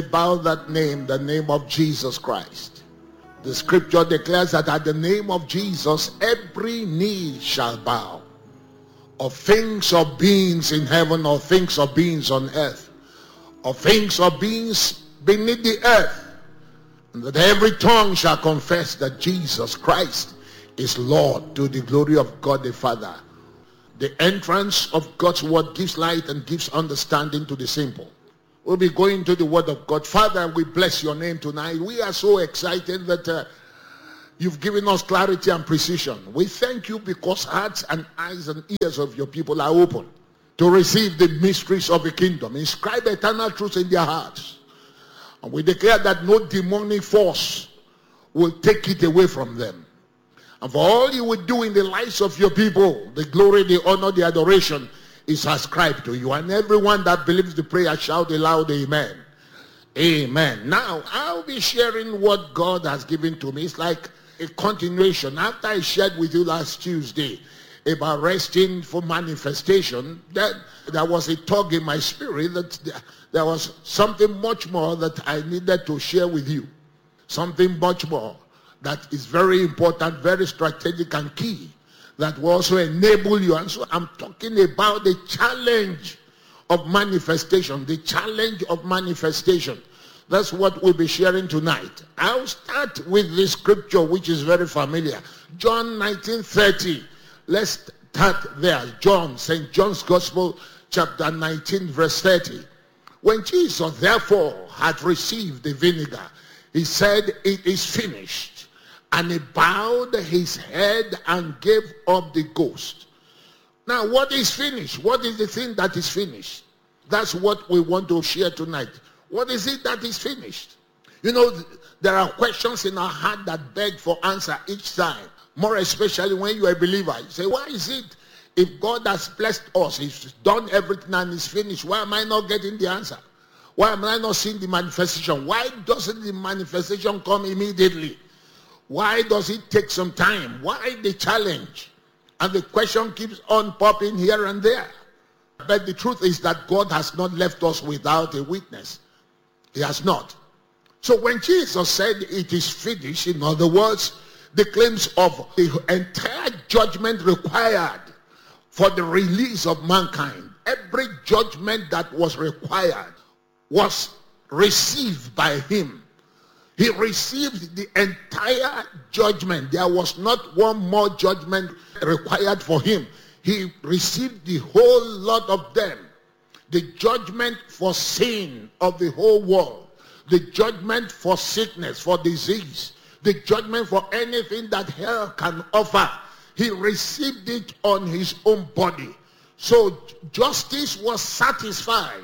About that name, the name of Jesus Christ. The scripture declares that at the name of Jesus, every knee shall bow, of things or beings in heaven, or things or beings on earth, or things or beings beneath the earth, and that every tongue shall confess that Jesus Christ is Lord, to the glory of God the Father. The entrance of God's word gives light and gives understanding to the simple. We'll be going to the word of God. Father, we bless your name tonight. We are so excited that you've given us clarity and precision. We thank you because hearts and eyes and ears of your people are open to receive the mysteries of the kingdom. Inscribe eternal truths in their hearts. And we declare that no demonic force will take it away from them. And for all you will do in the lives of your people, the glory, the honor, the adoration is ascribed to you. And everyone that believes the prayer shout aloud, amen. Amen. Now, I'll be sharing what God has given to me. It's like a continuation. After I shared with you last Tuesday about resting for manifestation, that there was a tug in my spirit that there was something much more that I needed to share with you. Something much more that is very important, very strategic and key, that will also enable you. And so I'm talking about the challenge of manifestation. The challenge of manifestation. That's what we'll be sharing tonight. I'll start with the scripture which is very familiar. John 19:30. Let's start there. St. John's Gospel, chapter 19, verse 30. When Jesus therefore had received the vinegar, he said, "It is finished." And he bowed his head and gave up the ghost. Now, what is finished? What is the thing that is finished? That's what we want to share tonight. What is it that is finished? You know, there are questions in our heart that beg for answer each time. More especially when you are a believer. You say, why is it if God has blessed us, he's done everything and is finished, why am I not getting the answer? Why am I not seeing the manifestation? Why doesn't the manifestation come immediately? Why does it take some time? Why the challenge? And the question keeps on popping here and there. But the truth is that God has not left us without a witness. He has not. So when Jesus said it is finished, in other words, the claims of the entire judgment required for the release of mankind, every judgment that was required was received by him. He received the entire judgment. There was not one more judgment required for him. He received the whole lot of them. The judgment for sin of the whole world. The judgment for sickness, for disease. The judgment for anything that hell can offer. He received it on his own body. So justice was satisfied.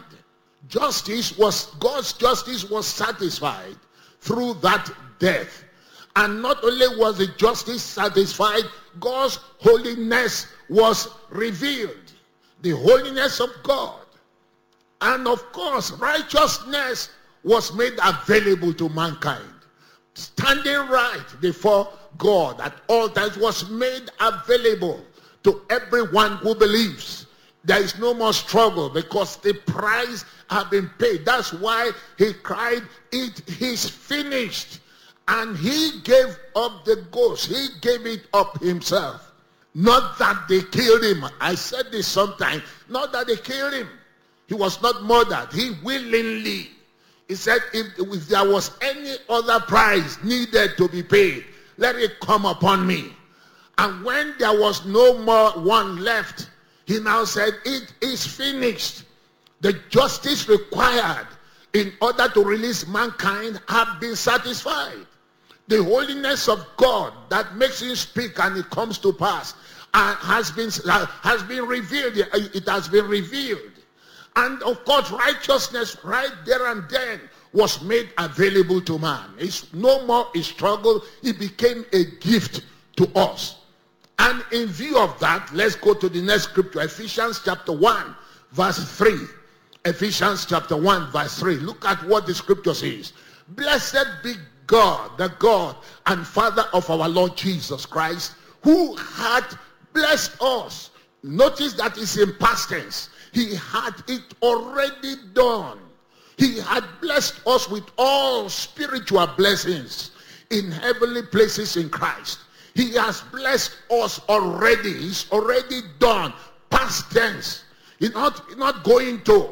God's justice was satisfied through that death. And not only was the justice satisfied, God's holiness was revealed. The holiness of God. And of course, righteousness was made available to mankind. Standing right before God at all times was made available to everyone who believes. There is no more struggle because the price has been paid. That's why he cried, "It is finished." And he gave up the ghost. He gave it up himself. Not that they killed him. I said this sometime. Not that they killed him. He was not murdered. He willingly. He said, if there was any other price needed to be paid, let it come upon me. And when there was no more one left, he now said, it is finished. The justice required in order to release mankind have been satisfied. The holiness of God that makes him speak and it comes to pass has been revealed. It has been revealed. And of course, righteousness right there and then was made available to man. It's no more a struggle. It became a gift to us. And in view of that, let's go to the next scripture, Ephesians chapter 1, verse 3. Ephesians chapter 1, verse 3. Look at what the scripture says. Blessed be God, the God and Father of our Lord Jesus Christ, who had blessed us. Notice that it's in past tense. He had it already done. He had blessed us with all spiritual blessings in heavenly places in Christ. He has blessed us already. He's already done. Past tense. He's not going to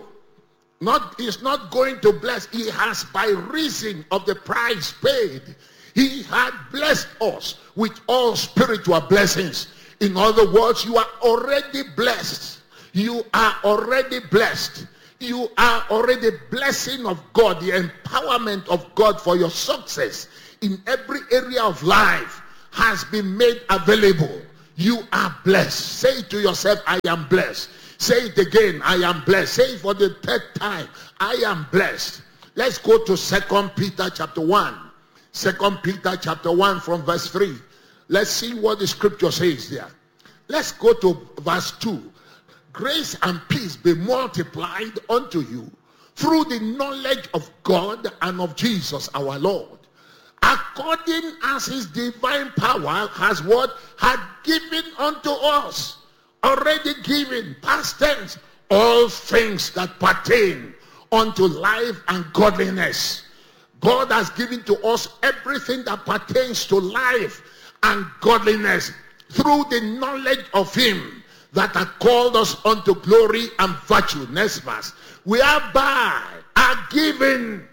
bless. He has, by reason of the price paid, he had blessed us with all spiritual blessings. In other words, you are already blessed. You are already blessed. You are already blessing of God, the empowerment of God for your success in every area of life has been made available. You are blessed. Say it to yourself, I am blessed. Say it again, I am blessed. Say it for the third time, I am blessed. Let's go to 2 Peter chapter 1. 2 Peter chapter 1 from verse 3. Let's see what the scripture says there. Let's go to verse 2. Grace and peace be multiplied unto you through the knowledge of God and of Jesus our Lord, according as his divine power has what? Had given unto us, already given, past tense, all things that pertain unto life and godliness. God has given to us everything that pertains to life and godliness through the knowledge of him that hath called us unto glory and virtue. Next verse. Whereby are given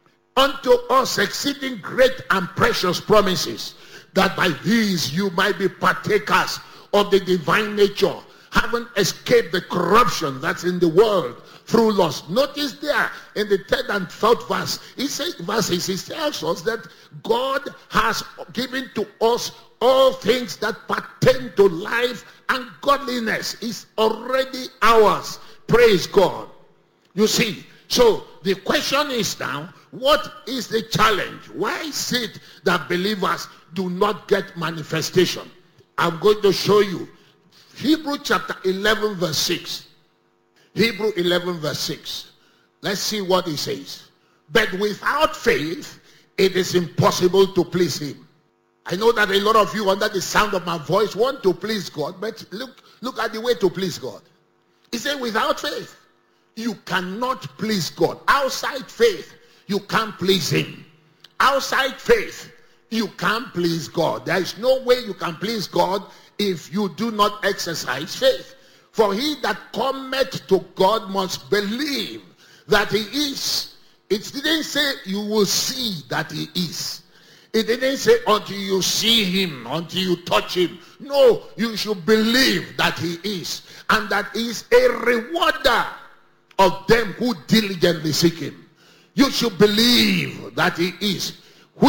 unto us exceeding great and precious promises, that by these you might be partakers of the divine nature, having escaped the corruption that's in the world through lust. Notice there in the third and fourth verse, it tells us that God has given to us all things that pertain to life and godliness. Is already ours. Praise God. You see, so the question is now, what is the challenge? Why is it that believers do not get manifestation? I'm going to show you. Hebrew chapter 11 verse 6. Hebrew 11 verse 6. Let's see what he says. But without faith, it is impossible to please him. I know that a lot of you under the sound of my voice want to please God, but look at the way to please God. He said without faith, you cannot please God. Outside faith, you can't please him. Outside faith, you can't please God. There is no way you can please God if you do not exercise faith. For he that cometh to God must believe that he is. It didn't say you will see that he is. It didn't say until you see him, until you touch him. No, you should believe that he is. And that he is a rewarder of them who diligently seek him. You should believe that he is.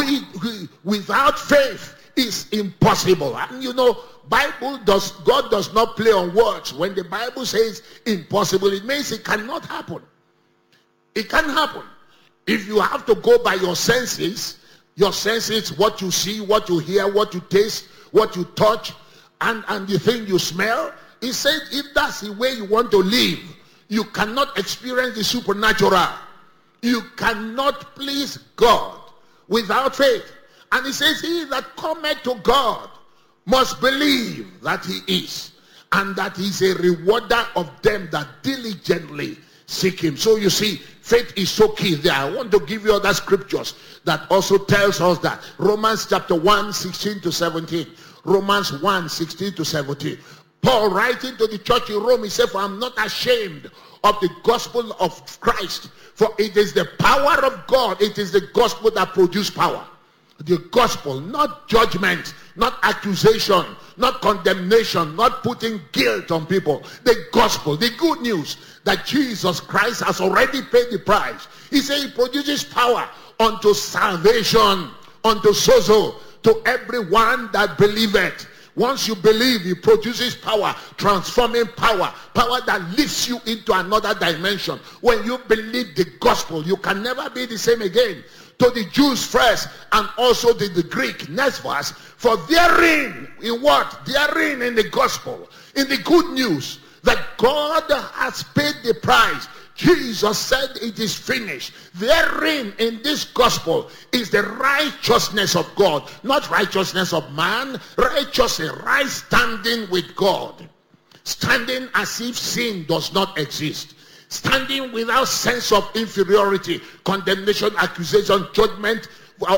Without faith is impossible. And you know, God does not play on words. When the Bible says impossible, it means it cannot happen. It can happen. If you have to go by your senses, what you see, what you hear, what you taste, what you touch, and the thing you smell, he said if that's the way you want to live, you cannot experience the supernatural. You cannot please God without faith. And he says, he that cometh to God must believe that he is, and that he is a rewarder of them that diligently seek him. So you see, faith is so key there. I want to give you other scriptures that also tells us that. Romans chapter 1, 16 to 17. Romans 1, 16 to 17. Paul writing to the church in Rome, he said, for I'm not ashamed of the gospel of Christ, for it is the power of God. It is the gospel that produces power. The gospel, not judgment, not accusation, not condemnation, not putting guilt on people. The gospel, the good news that Jesus Christ has already paid the price. He said he produces power unto salvation, unto sozo, to everyone that believeth. Once you believe, he produces power, transforming power, power that lifts you into another dimension. When you believe the gospel, you can never be the same again. To the Jews first, and also to the Greek. Next verse. For therein, in what? Therein in the gospel, in the good news, that God has paid the price. Jesus said it is finished. Therein in this gospel is the righteousness of God, not righteousness of man. Righteousness, right standing with God, standing as if sin does not exist, standing without sense of inferiority, condemnation, accusation, judgment.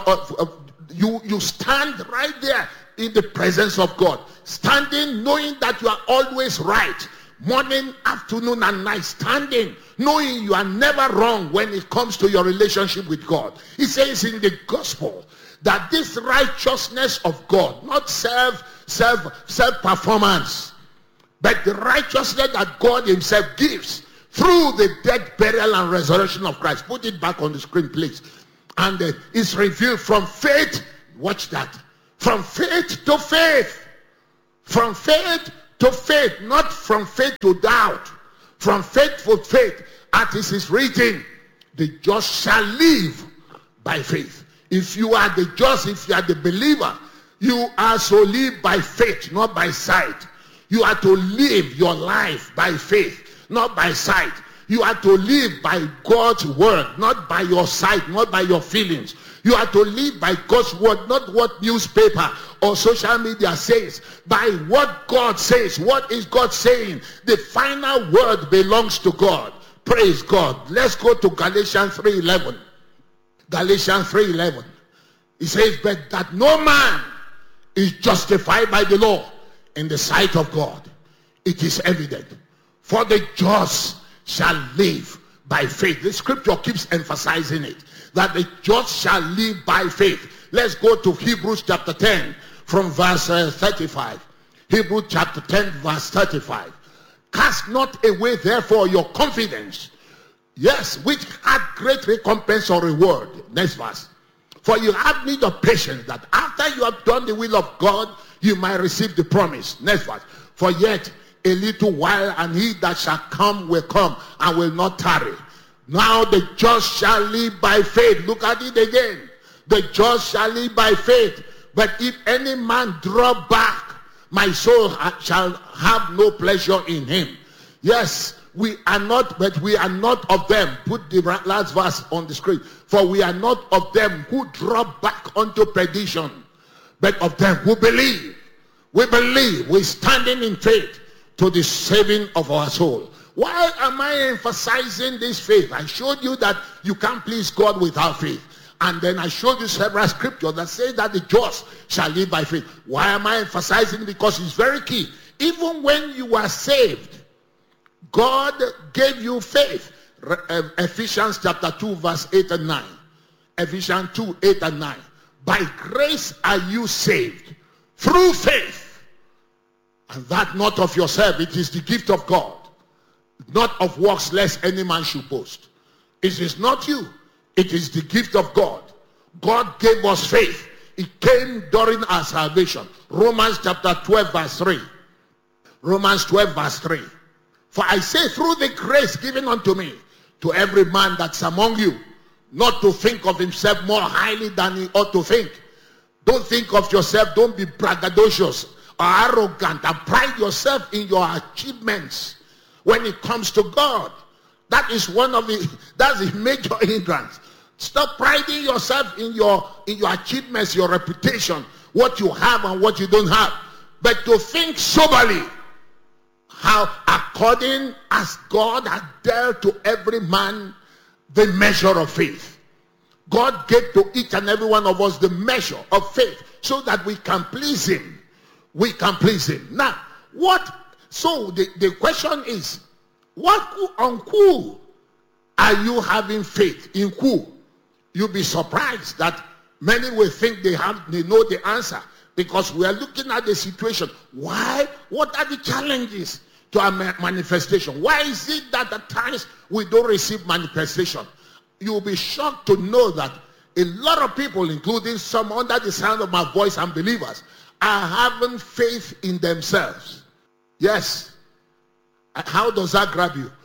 You stand right there in the presence of God, standing knowing that you are always right, morning, afternoon, and night, standing knowing you are never wrong when it comes to your relationship with God. He says in the gospel that this righteousness of God, not self-performance, but the righteousness that God himself gives through the death, burial, and resurrection of Christ. Put it back on the screen, please. And it's revealed from faith. Watch that. From faith to faith. From faith to faith. Not from faith to doubt. From faith to faith. As it is written, the just shall live by faith. If you are the just, if you are the believer, you are to live by faith, not by sight. You are to live your life by faith, not by sight. You are to live by God's word, not by your sight, not by your feelings. You are to live by God's word, not what newspaper or social media says. By what God says. What is God saying? The final word belongs to God. Praise God. Let's go to Galatians 3:11. Galatians 3:11. It says, but that no man is justified by the law in the sight of God. It is evident. For the just shall live by faith. The scripture keeps emphasizing it, that the just shall live by faith. Let's go to Hebrews chapter 10 from verse 35. Hebrews chapter 10 verse 35. Cast not away therefore your confidence, yes, which had great recompense or reward. Next verse. For you have need of patience, that after you have done the will of God, you might receive the promise. Next verse. For yet a little while, and he that shall come will come and will not tarry. Now the just shall live by faith. Look at it again. The just shall live by faith. But if any man draw back, my soul shall have no pleasure in him. Yes, we are not, but we are not of them. Put the last verse on the screen. For we are not of them who draw back unto perdition, but of them who believe. We believe. We're standing in faith to the saving of our soul. Why am I emphasizing this faith? I showed you that you can't please God without faith. And then I showed you several scriptures that say that the just shall live by faith. Why am I emphasizing? Because it's very key. Even when you are saved, God gave you faith. Ephesians chapter 2 verse 8 and 9. Ephesians 2, 8 and 9. By grace are you saved through faith. And that not of yourself. It is the gift of God. Not of works lest any man should boast. It is not you. It is the gift of God. God gave us faith. It came during our salvation. Romans chapter 12 verse 3. Romans 12 verse 3. For I say through the grace given unto me, to every man that's among you, not to think of himself more highly than he ought to think. Don't think of yourself. Don't be braggadocious or arrogant and pride yourself in your achievements when it comes to God. That is that's a major hindrance. Stop priding yourself in your achievements, your reputation, what you have and what you don't have. But to think soberly, how according as God has dealt to every man the measure of faith. God gave to each and every one of us the measure of faith so that we can please him. We can please him. Now, so the question is, on who are you having faith? In who? You'll be surprised that many will think they know the answer, because we are looking at the situation. Why? What are the challenges to our manifestation? Why is it that at times we don't receive manifestation? You'll be shocked to know that a lot of people, including some under the sound of my voice and believers, are having faith in themselves. Yes. How does that grab you?